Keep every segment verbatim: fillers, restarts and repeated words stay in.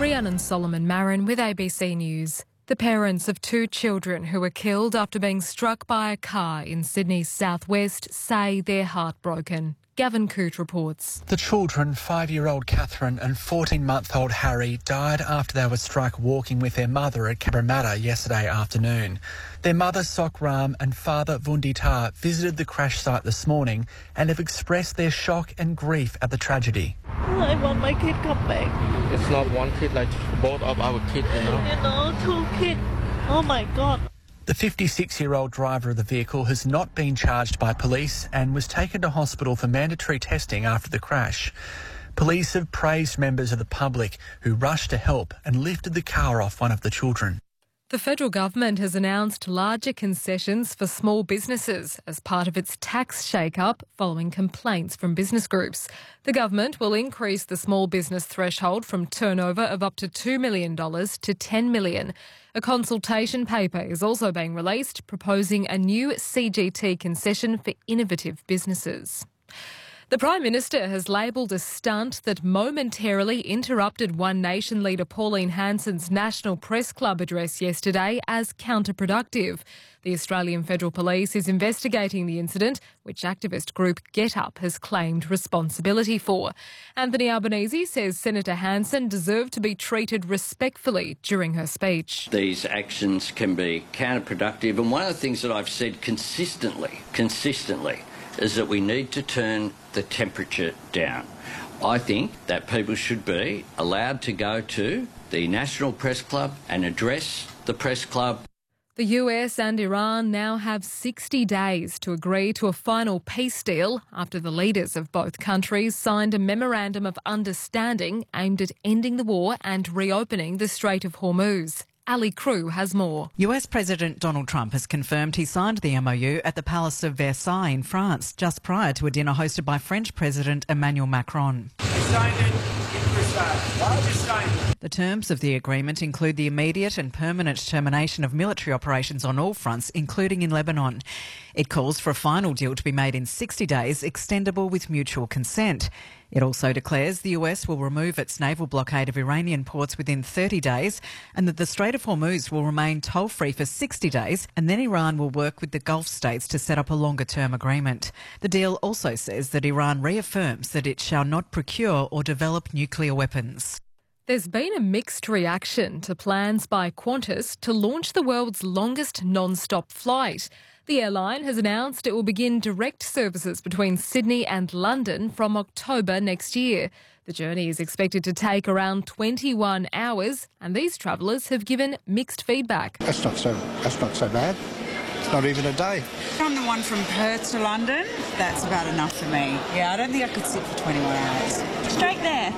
Rhiannon Solomon Marin with A B C News. The parents of two children who were killed after being struck by a car in Sydney's southwest say they're heartbroken. Gavin Coote reports. The children, five-year-old Catherine and fourteen-month-old Harry, died after they were struck walking with their mother at Cabramatta yesterday afternoon. Their mother, Sok Ram, and father, Vundi Tar, visited the crash site this morning and have expressed their shock and grief at the tragedy. I want my kid come back. It's not one kid, like both of our kids, you know. You know, two kids. Oh my God. The fifty-six-year-old driver of the vehicle has not been charged by police and was taken to hospital for mandatory testing after the crash. Police have praised members of the public who rushed to help and lifted the car off one of the children. The federal government has announced larger concessions for small businesses as part of its tax shake-up following complaints from business groups. The government will increase the small business threshold from turnover of up to two million dollars to ten million dollars. A consultation paper is also being released proposing a new C G T concession for innovative businesses. The Prime Minister has labelled a stunt that momentarily interrupted One Nation leader Pauline Hanson's National Press Club address yesterday as counterproductive. The Australian Federal Police is investigating the incident, which activist group Get Up has claimed responsibility for. Anthony Albanese says Senator Hanson deserved to be treated respectfully during her speech. These actions can be counterproductive, and one of the things that I've said consistently, consistently, is that we need to turn the temperature down. I think that people should be allowed to go to the National Press Club and address the press club. The U S and Iran now have sixty days to agree to a final peace deal after the leaders of both countries signed a memorandum of understanding aimed at ending the war and reopening the Strait of Hormuz. Ali Crew has more. U S President Donald Trump has confirmed he signed the M O U at the Palace of Versailles in France, just prior to a dinner hosted by French President Emmanuel Macron. The terms of the agreement include the immediate and permanent termination of military operations on all fronts, including in Lebanon. It calls for a final deal to be made in sixty days, extendable with mutual consent. It also declares the U S will remove its naval blockade of Iranian ports within thirty days and that the Strait of Hormuz will remain toll-free for sixty days, and then Iran will work with the Gulf states to set up a longer-term agreement. The deal also says that Iran reaffirms that it shall not procure or develop nuclear weapons. There's been a mixed reaction to plans by Qantas to launch the world's longest non-stop flight. The airline has announced it will begin direct services between Sydney and London from October next year. The journey is expected to take around twenty-one hours, and these travellers have given mixed feedback. That's not so, that's not so bad. It's not even a day. On the one from Perth to London, that's about enough for me. Yeah, I don't think I could sit for twenty-one hours. Straight there.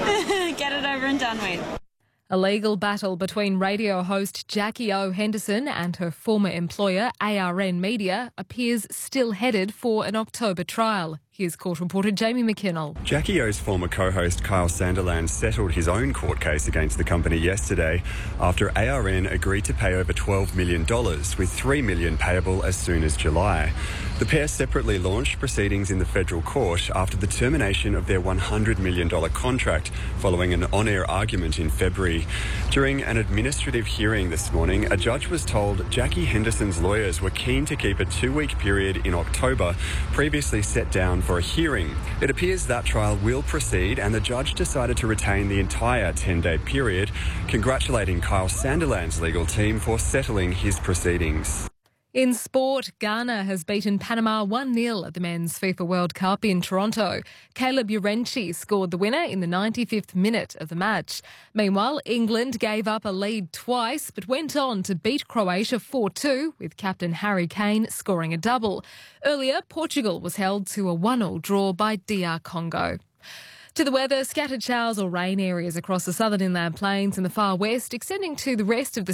Get it over and done with. A legal battle between radio host Jackie O Henderson and her former employer A R N Media appears still headed for an October trial. Here's court reporter Jamie McKinnell. Jackie O's former co-host Kyle Sandilands settled his own court case against the company yesterday after A R N agreed to pay over twelve million dollars, with three million dollars payable as soon as July. The pair separately launched proceedings in the federal court after the termination of their one hundred million dollars contract following an on-air argument in February. During an administrative hearing this morning, a judge was told Jackie Henderson's lawyers were keen to keep a two-week period in October, previously set down for a hearing. It appears that trial will proceed, and the judge decided to retain the entire ten-day period, congratulating Kyle Sandilands' legal team for settling his proceedings. In sport, Ghana has beaten Panama one nil at the Men's FIFA World Cup in Toronto. Caleb Urenchi scored the winner in the ninety-fifth minute of the match. Meanwhile, England gave up a lead twice but went on to beat Croatia four two, with captain Harry Kane scoring a double. Earlier, Portugal was held to a one all draw by D R Congo. To the weather, scattered showers or rain areas across the southern inland plains and the far west, extending to the rest of the